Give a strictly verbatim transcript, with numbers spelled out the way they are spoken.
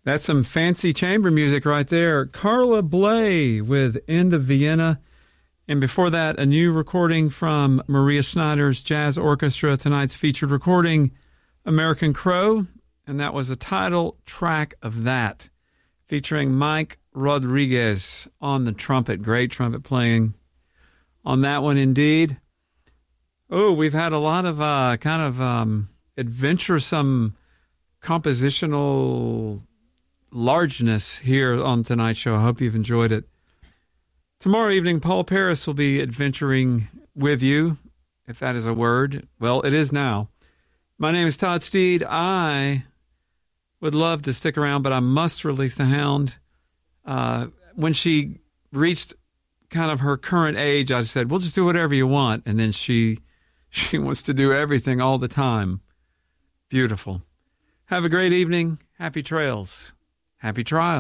That's some fancy chamber music right there. Carla Bley with End of Vienna. And before that, a new recording from Maria Schneider's Jazz Orchestra, tonight's featured recording, American Crow. And that was the title track of that, featuring Mike Rodriguez on the trumpet. Great trumpet playing on that one indeed. Oh, we've had a lot of uh, kind of um, adventuresome compositional largeness here on tonight's show. I hope you've enjoyed it. Tomorrow evening, Paul Paris will be adventuring with you, if that is a word. Well, it is now. My name is Todd Steed. I would love to stick around, but I must release the hound. Uh, when she reached kind of her current age, I said, we'll just do whatever you want. And then she she wants to do everything all the time. Beautiful. Have a great evening. Happy trails. Happy trials.